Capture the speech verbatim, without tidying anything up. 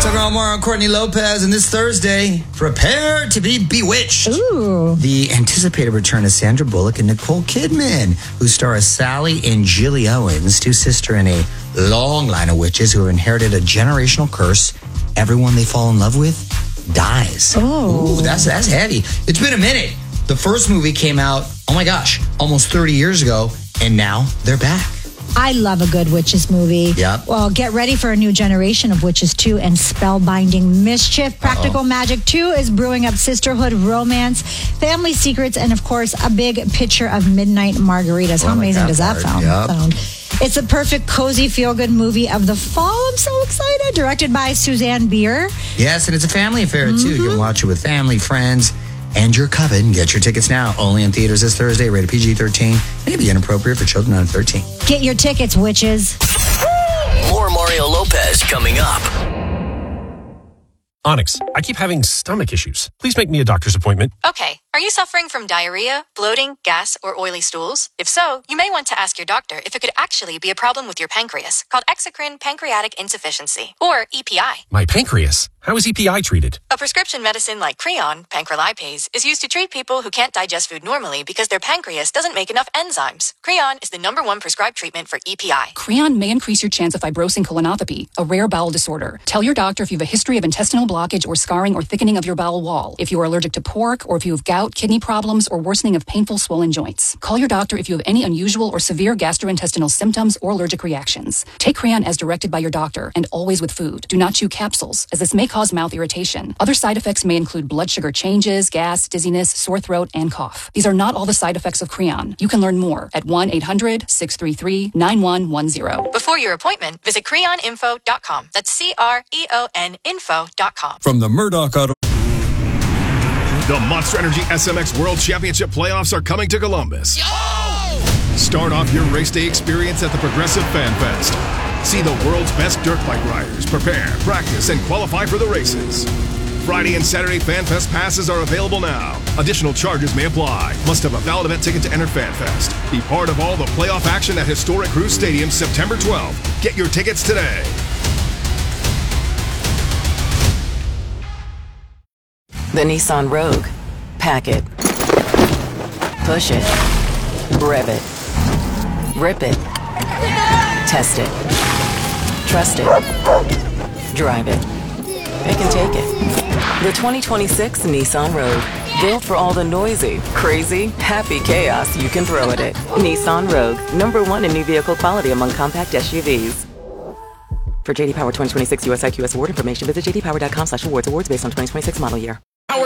Talking about more on Courtney Lopez, and this Thursday, prepare to be bewitched. Ooh. The anticipated return of Sandra Bullock and Nicole Kidman, who star as Sally and Jilly Owens, two sisters in a long line of witches who have inherited a generational curse. Everyone they fall in love with dies. Oh. Ooh, that's, that's heavy. It's been a minute. The first movie came out, oh my gosh, almost thirty years ago, and now they're back. I love a good witches movie. Yep. Well, get ready for a new generation of witches two and spellbinding mischief. Practical Uh-oh. Magic two is brewing up sisterhood, romance, family secrets, and of course, a big picture of midnight margaritas. How Oh, amazing that does that part. sound? Yep. sound? It's a perfect, cozy, feel-good movie of the fall. I'm so excited. Directed by Suzanne Bier. Yes, and it's a family affair, mm-hmm. too. You can watch it with family, friends, and your coven. Get your tickets now. Only in theaters this Thursday. Rated P G thirteen. Maybe inappropriate for children under thirteen. Get your tickets, witches. More Mario Lopez coming up. Onyx, I keep having stomach issues. Please make me a doctor's appointment. Okay. Are you suffering from diarrhea, bloating, gas, or oily stools? If so, you may want to ask your doctor if it could actually be a problem with your pancreas, called exocrine pancreatic insufficiency, or E P I. My pancreas? How is E P I treated? A prescription medicine like Creon, pancrelipase, is used to treat people who can't digest food normally because their pancreas doesn't make enough enzymes. Creon is the number one prescribed treatment for E P I. Creon may increase your chance of fibrosing colonopathy, a rare bowel disorder. Tell your doctor if you have a history of intestinal blockage or scarring or thickening of your bowel wall, if you are allergic to pork, or if you have gout, kidney problems, or worsening of painful swollen joints. Call your doctor if you have any unusual or severe gastrointestinal symptoms or allergic reactions. Take Creon as directed by your doctor and always with food. Do not chew capsules, as this may cause mouth irritation. Other side effects may include blood sugar changes, gas, dizziness, sore throat, and cough. These are not all the side effects of Creon. You can learn more at one eight hundred six three three nine one one zero. Before your appointment, visit creon info dot com. That's C R E O N info dot com. From the Murdoch Auto... The Monster Energy S M X World Championship playoffs are coming to Columbus. Yo! Start off your race day experience at the Progressive Fan Fest. See the world's best dirt bike riders prepare, practice, and qualify for the races. Friday and Saturday Fan Fest passes are available now. Additional charges may apply. Must have a valid event ticket to enter Fan Fest. Be part of all the playoff action at historic Cruz Stadium September twelfth. Get your tickets today. The Nissan Rogue. Pack it. Push it. Rev it. Rip it. Test it. Trust it. Drive it. It can take it. The twenty twenty-six Nissan Rogue. Built for all the noisy, crazy, happy chaos you can throw at it. Nissan Rogue. Number one in new vehicle quality among compact S U Vs. For J D Power twenty twenty-six U S I Q S award information, visit j d power dot com slash awards. Awards based on twenty twenty-six model year.